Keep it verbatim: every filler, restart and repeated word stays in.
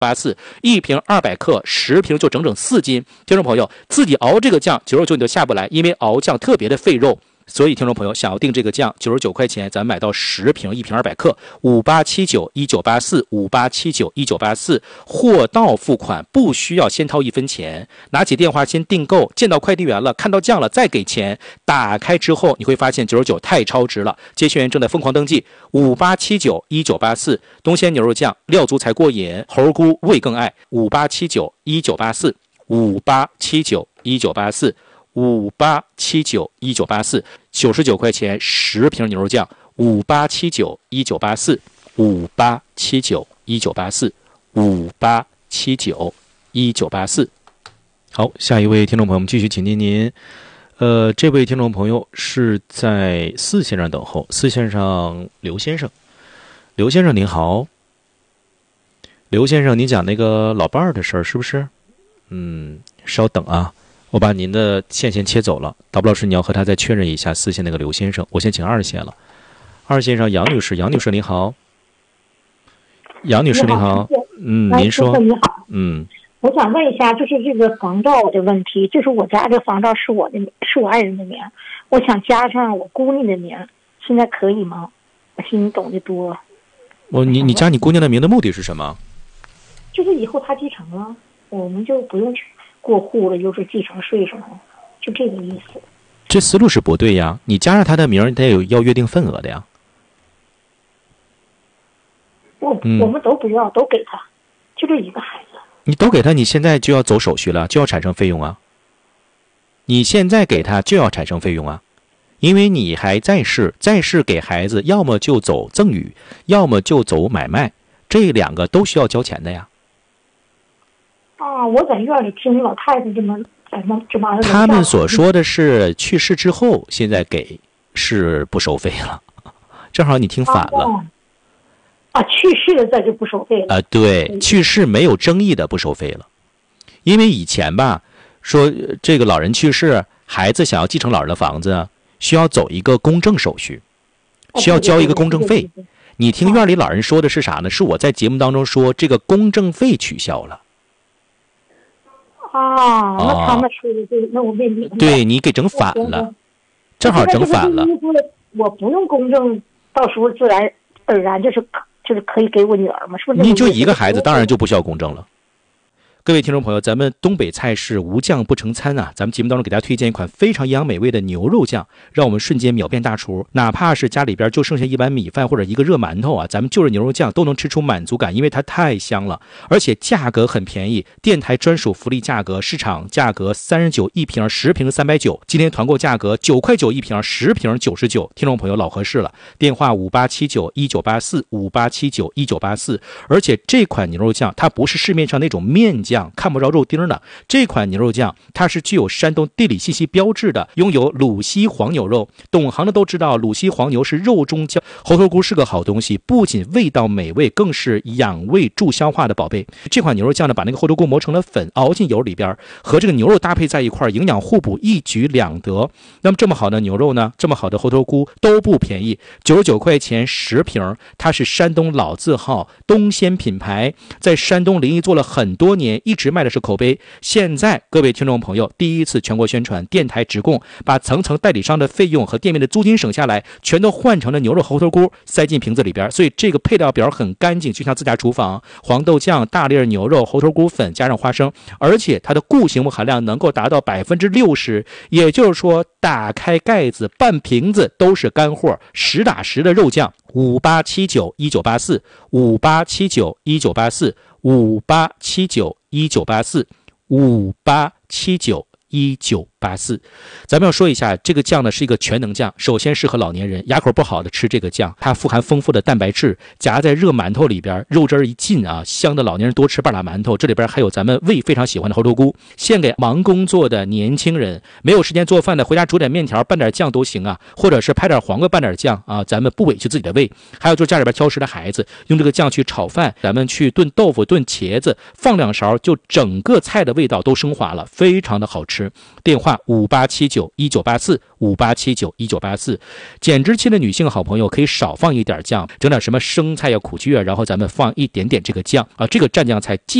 八四，一瓶二百克，十瓶就整整四斤。听众朋友，自己熬这个酱九十九你都下不来，因为熬酱特别的费肉。所以听众朋友想要订这个酱九十九块钱，咱们买到十瓶，一瓶二百克，五八七九一九八四，五八七九一九八四，货到付款，不需要先掏一分钱，拿起电话先订购，见到快递员了，看到酱了再给钱。打开之后你会发现九十九太超值了，接线员正在疯狂登记。五八七九一九八四，东鲜牛肉酱，料足才过瘾，猴菇味更爱。五八七九一九八四，五八七九一九八四。五八七九一九八四，九十九块钱十瓶牛肉酱，五八七九一九八四，五八七九一九八四，五八七九一九八四。好，下一位听众朋友们继续请进您。呃，这位听众朋友是在四线上等候，四线上刘先生，刘先生您好，刘先生，你讲那个老伴儿的事儿是不是？嗯，稍等啊。我把您的线先切走了，导播老师，你要和他再确认一下四线那个刘先生，我先请二线了。二线上杨女士，杨女士您好，杨女士您好，嗯，您说， 你好， 嗯， 我想问一下，就是这个防盗的问题，就是我家这个防盗是我的，是我爱人的名，我想加上我姑娘的名，现在可以吗？我心你懂得多。 我你你加你姑娘的名的目的是什么？ 就是以后她继承了，我们就不用去过户了，又是继承税什么的，就这个意思。 这思路是不对呀，你加上他的名儿，得有要约定份额的呀。 我、嗯、我们都不要，都给他，就这一个孩子。 你都给他，你现在就要走手续了，就要产生费用啊。你现在给他就要产生费用啊，因为你还在世，在世给孩子，要么就走赠与，要么就走买卖，这两个都需要交钱的呀。 啊，我在院里听老太太这么怎么这么他们所说的是去世之后现在给是不收费了，正好你听反了。 啊，啊去世了这就不收费了。 啊，对，去世没有争议的不收费了，因为以前吧，说这个老人去世，孩子想要继承老人的房子，需要走一个公证手续，需要交一个公证费。你听院里老人说的是啥呢？是我在节目当中说这个公证费取消了。 啊，那他们说的对，那我没明白。 对，你给整反了，正好整反了。 我不用公证，到时候自然而然就是就是可以给我女儿嘛，是不是？ 你就一个孩子，当然就不需要公证了。各位听众朋友，咱们东北菜式无酱不成餐啊！咱们节目当中给大家推荐一款非常营养美味的牛肉酱，让我们瞬间秒变大厨。哪怕是家里边就剩下一碗米饭或者一个热馒头啊，咱们就着牛肉酱都能吃出满足感，因为它太香了，而且价格很便宜，电台专属福利价格，市场价格三十九一瓶，十瓶三百九，今天团购价格九块九一瓶，十瓶九十九。听众朋友老合适了，电话五八七九一九八四，五八七九一九八四。而且这款牛肉酱它不是市面上那种面酱，看不着肉丁的，这款牛肉酱它是具有山东地理信息标志的，拥有鲁西黄牛肉。懂行的都知道，鲁西黄牛是肉中焦，猴头菇是个好东西，不仅味道美味，更是养胃助消化的宝贝。这款牛肉酱呢，把那个猴头菇磨成了粉，熬进油里边，和这个牛肉搭配在一块，营养互补，一举两得。那么这么好的牛肉呢，这么好的猴头菇都不便宜，九十九块钱十瓶，它是山东老字号东鲜品牌，在山东临沂做了很多年，一直卖的是口碑。现在各位听众朋友第一次全国宣传，电台直供，把层层代理商的费用和店面的租金省下来，全都换成了牛肉猴头菇，塞进瓶子里边。所以这个配料表很干净，就像自家厨房，黄豆酱、大粒牛肉、猴头菇粉加上花生，而且它的固形物含量能够达到百分之六十，也就是说打开盖子半瓶子都是干货，实打实的肉酱。五八七九一九八四，五八七九一九八四，五八七九一九八四，五八七九一九八四。咱们要说一下，这个酱呢是一个全能酱，首先适合老年人，牙口不好的吃这个酱，它富含丰富的蛋白质，夹在热馒头里边，肉汁一进啊，香的老年人多吃半拉馒头。这里边还有咱们胃非常喜欢的猴头菇，献给忙工作的年轻人，没有时间做饭的，回家煮点面条拌点酱都行啊，或者是拍点黄瓜拌点酱啊，咱们不委屈自己的胃。还有就是家里边挑食的孩子，用这个酱去炒饭，咱们去炖豆腐炖茄子，放两勺，就整个菜的味道都升华了，非常的好吃。 吃。电话五八七九一九八四，五八七九一九八四。减脂期的女性好朋友可以少放一点酱，整点什么生菜呀、苦菊啊，然后咱们放一点点这个酱啊，这个蘸酱菜既